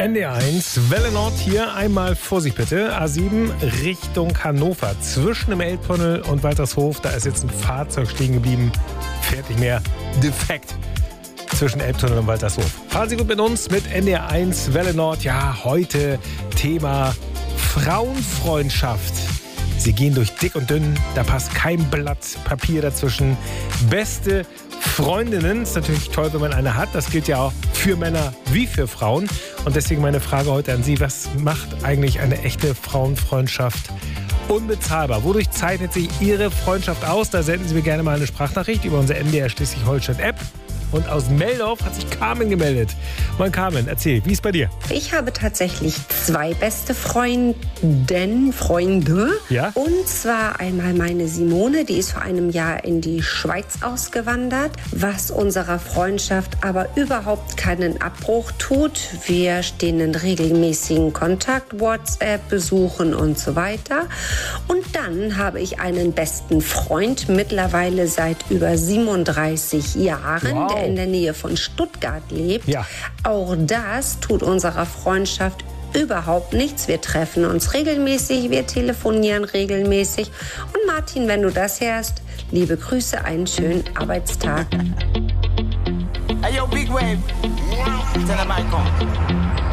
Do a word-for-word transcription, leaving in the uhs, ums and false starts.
N D R eins, Welle Nord hier, einmal Vorsicht bitte, A sieben Richtung Hannover, zwischen dem Elbtunnel und Waltershof, da ist jetzt ein Fahrzeug stehen geblieben, fährt nicht mehr, defekt, zwischen Elbtunnel und Waltershof. Fahren Sie gut mit uns, mit N D R eins, Welle Nord, ja, heute Thema Frauenfreundschaft. Sie gehen durch dick und dünn, da passt kein Blatt Papier dazwischen. Beste Freundinnen, ist natürlich toll, wenn man eine hat. Das gilt ja auch für Männer wie für Frauen. Und deswegen meine Frage heute an Sie, was macht eigentlich eine echte Frauenfreundschaft unbezahlbar? Wodurch zeichnet sich Ihre Freundschaft aus? Da senden Sie mir gerne mal eine Sprachnachricht über unsere M D R Schleswig-Holstein-App. Und aus Meldorf hat sich Carmen gemeldet. Moin Carmen, erzähl, wie ist bei dir? Ich habe tatsächlich zwei beste Freundinnen, Freunde. Ja? Und zwar einmal meine Simone, die ist vor einem Jahr in die Schweiz ausgewandert, was unserer Freundschaft aber überhaupt keinen Abbruch tut. Wir stehen in regelmäßigen Kontakt, WhatsApp, besuchen und so weiter. Und dann habe ich einen besten Freund, mittlerweile seit über siebenunddreißig Jahren, wow. der in der Nähe von Stuttgart lebt. Ja. Auch das tut unserer Freundschaft überhaupt nichts. Wir treffen uns regelmäßig, wir telefonieren regelmäßig. Und Martin, wenn du das hörst, liebe Grüße, einen schönen Arbeitstag. Hey, yo, Big Wave. Tell them I come.